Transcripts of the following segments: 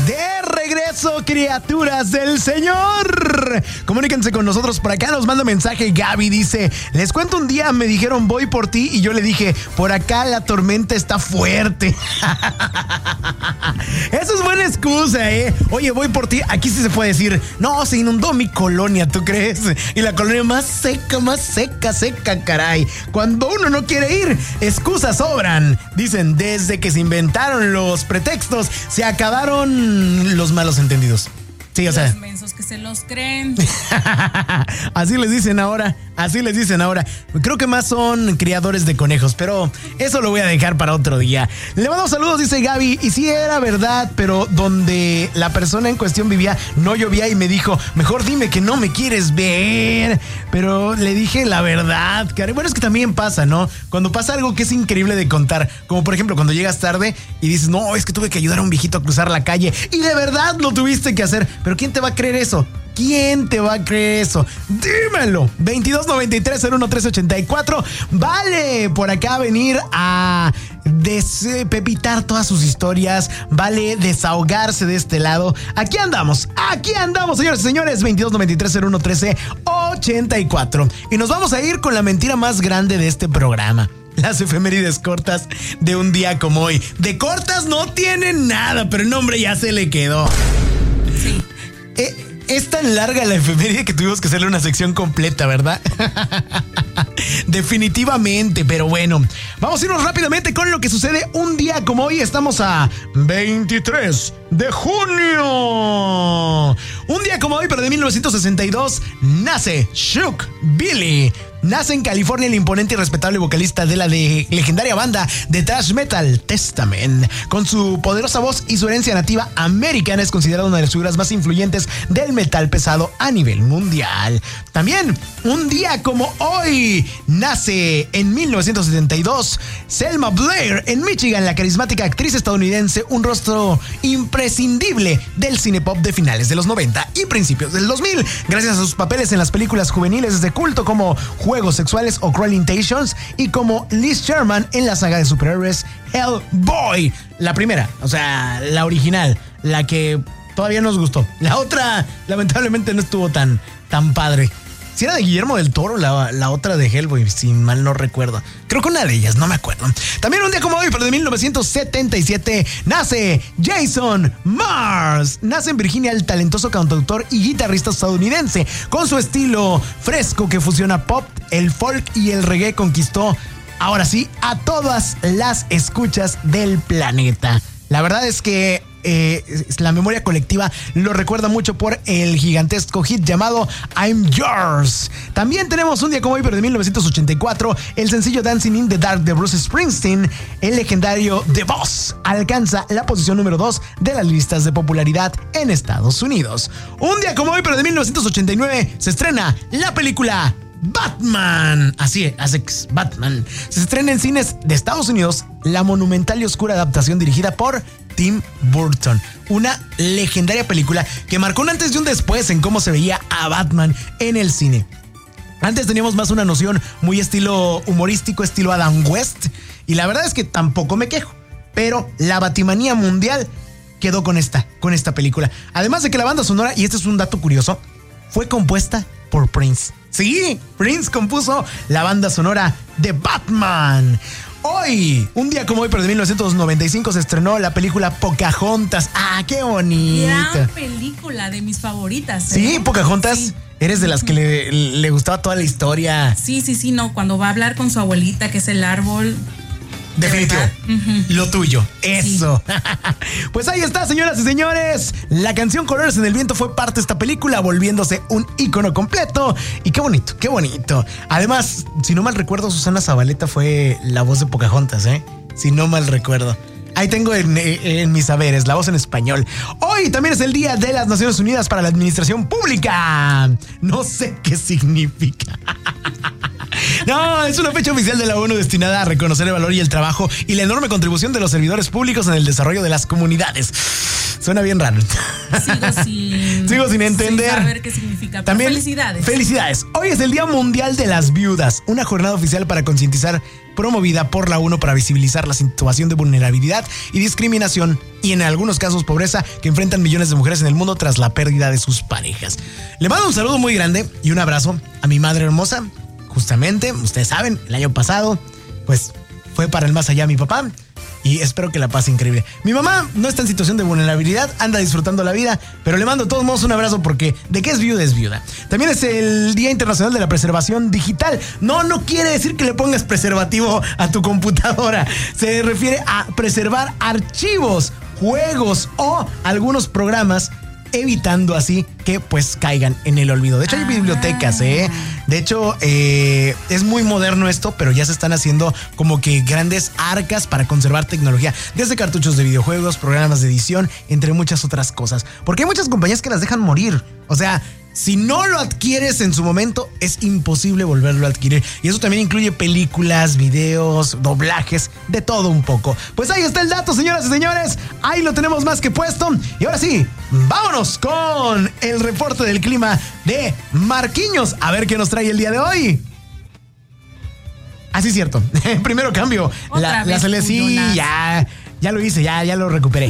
De regreso, criaturas del Señor. Comuníquense con nosotros. Por acá nos manda mensaje Gaby. Dice: les cuento, un día me dijeron voy por ti y yo le dije, por acá la tormenta está fuerte. Eso es buena excusa, ¿eh? Oye, voy por ti. Aquí sí se puede decir, no, se inundó mi colonia, ¿tú crees? Y la colonia más seca, caray. Cuando uno no quiere ir, excusas sobran. Dicen, desde que se inventaron los pretextos, se acabaron los malos entendidos. Sí, o sea, los mensos que se los creen. Así les dicen ahora. Creo que más son criadores de conejos, pero eso lo voy a dejar para otro día. Le mando saludos, dice Gaby. Y sí era verdad, pero donde la persona en cuestión vivía no llovía y me dijo, mejor dime que no me quieres ver. Pero le dije la verdad, Karen. Bueno, es que también pasa, ¿no? Cuando pasa algo que es increíble de contar, como por ejemplo cuando llegas tarde y dices, no, es que tuve que ayudar a un viejito a cruzar la calle y de verdad lo tuviste que hacer. Pero ¿quién te va a creer eso? ¿Quién te va a creer eso? Dímelo. 2293-01-384. Vale por acá venir a despepitar todas sus historias. Vale desahogarse de este lado. Aquí andamos, señores y señores. 2293-01-1384. Y nos vamos a ir con la mentira más grande de este programa. Las efemérides cortas de un día como hoy. De cortas no tienen nada, pero el nombre ya se le quedó. Sí. Es tan larga la efeméride que tuvimos que hacerle una sección completa, ¿verdad? Definitivamente, pero bueno. Vamos a irnos rápidamente con lo que sucede un día como hoy. Estamos a 23 de junio. Un día como hoy, pero de 1962, nace Chuck Billy. Nace en California el imponente y respetable vocalista de la legendaria banda de thrash metal Testament. Con su poderosa voz y su herencia nativa americana, es considerado una de las figuras más influyentes del metal pesado a nivel mundial. También, un día como hoy, nace en 1972 Selma Blair en Michigan, la carismática actriz estadounidense, un rostro imprescindible del cine pop de finales de los 90 y principios del 2000, gracias a sus papeles en las películas juveniles de culto como Juegos Sexuales o Crawling-tations y como Liz Sherman en la saga de superhéroes Hellboy. La primera, o sea, la original, la que todavía nos gustó. La otra, lamentablemente, no estuvo tan padre. Si era de Guillermo del Toro, la otra de Hellboy, si mal no recuerdo. Creo que una de ellas, no me acuerdo. También un día como hoy, pero de 1977, nace Jason Mars. Nace en Virginia el talentoso cantautor y guitarrista estadounidense. Con su estilo fresco que fusiona pop, el folk y el reggae, conquistó, ahora sí, a todas las escuchas del planeta. La verdad es que la memoria colectiva lo recuerda mucho por el gigantesco hit llamado I'm Yours. También tenemos un día como hoy, pero de 1984, el sencillo Dancing in the Dark de Bruce Springsteen. El legendario The Boss alcanza la posición número 2 de las listas de popularidad en Estados Unidos. Un día como hoy, pero de 1989, se estrena la película Batman. Así es, Batman. Se estrena en cines de Estados Unidos la monumental y oscura adaptación dirigida por Tim Burton. Una legendaria película que marcó un antes y un después en cómo se veía a Batman en el cine. Antes teníamos más una noción muy estilo humorístico, estilo Adam West, y la verdad es que tampoco me quejo. Pero la batimanía mundial quedó con esta película. Además de que la banda sonora, y este es un dato curioso, fue compuesta por Prince. Sí, Prince compuso la banda sonora de Batman. Hoy, un día como hoy, pero de 1995, se estrenó la película Pocahontas. ¡Ah, qué bonita! Gran película, de mis favoritas. Sí, Pocahontas. Sí. ¿Eres de las que le gustaba toda la historia? Sí, no. Cuando va a hablar con su abuelita, que es el árbol. Definitivo. Lo tuyo. Eso. Sí. Pues ahí está, señoras y señores. La canción Colores en el Viento fue parte de esta película, volviéndose un ícono completo. Y qué bonito, qué bonito. Además, si no mal recuerdo, Susana Zabaleta fue la voz de Pocahontas, ¿eh? Si no mal recuerdo. Ahí tengo en mis saberes la voz en español. Hoy también es el Día de las Naciones Unidas para la Administración Pública. No sé qué significa. No, es una fecha oficial de la ONU destinada a reconocer el valor y el trabajo y la enorme contribución de los servidores públicos en el desarrollo de las comunidades. Suena bien raro. Sigo sin entender. Sin saber qué significa. También, felicidades. Felicidades. Hoy es el Día Mundial de las Viudas, una jornada oficial para concientizar, promovida por la ONU para visibilizar la situación de vulnerabilidad y discriminación y en algunos casos pobreza que enfrentan millones de mujeres en el mundo tras la pérdida de sus parejas. Le mando un saludo muy grande y un abrazo a mi madre hermosa. Justamente, ustedes saben, el año pasado, pues fue para el más allá mi papá. Y espero que la pase increíble. Mi mamá no está en situación de vulnerabilidad, anda disfrutando la vida, pero le mando de todos modos un abrazo porque de qué es viuda es viuda. También es el Día Internacional de la Preservación Digital. No quiere decir que le pongas preservativo a tu computadora. Se refiere a preservar archivos, juegos o algunos programas, evitando así que pues caigan en el olvido. De hecho hay bibliotecas, De hecho es muy moderno esto, pero ya se están haciendo como que grandes arcas para conservar tecnología, desde cartuchos de videojuegos, programas de edición, entre muchas otras cosas, porque hay muchas compañías que las dejan morir. O sea, si no lo adquieres en su momento, es imposible volverlo a adquirir. Y eso también incluye películas, videos, doblajes, de todo un poco. Pues ahí está el dato, señoras y señores. Ahí lo tenemos más que puesto. Y ahora sí, vámonos con el reporte del clima de Marquinhos. A ver qué nos trae el día de hoy. Así es cierto. Primero cambio. La salida, sí, ya lo hice, ya lo recuperé.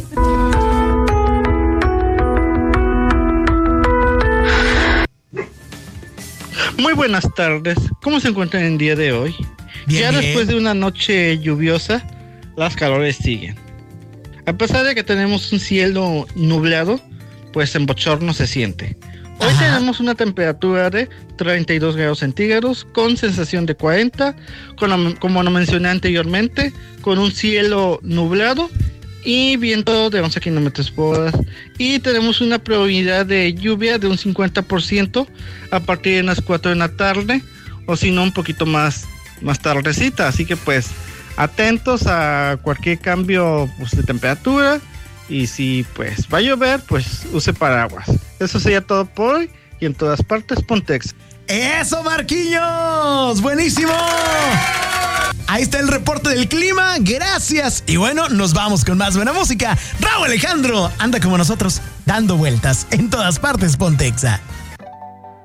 Muy buenas tardes, ¿cómo se encuentran el día de hoy? Bien. Después de una noche lluviosa, las calores siguen. A pesar de que tenemos un cielo nublado, pues en bochorno se siente. Hoy tenemos una temperatura de 32 grados centígrados con sensación de 40, como lo mencioné anteriormente, con un cielo nublado y viento de 11 kilómetros por hora. Y tenemos una probabilidad de lluvia de un 50% a partir de las 4 de la tarde, o si no un poquito más tardecita. Así que pues atentos a cualquier cambio pues, de temperatura, y si pues va a llover, pues use paraguas. Eso sería todo por hoy, y en todas partes Pontex. ¡Eso, Marquinhos! ¡Buenísimo! Ahí está el reporte del clima, gracias. Y bueno, nos vamos con más buena música. Raúl Alejandro anda como nosotros, dando vueltas en todas partes, Pontexa.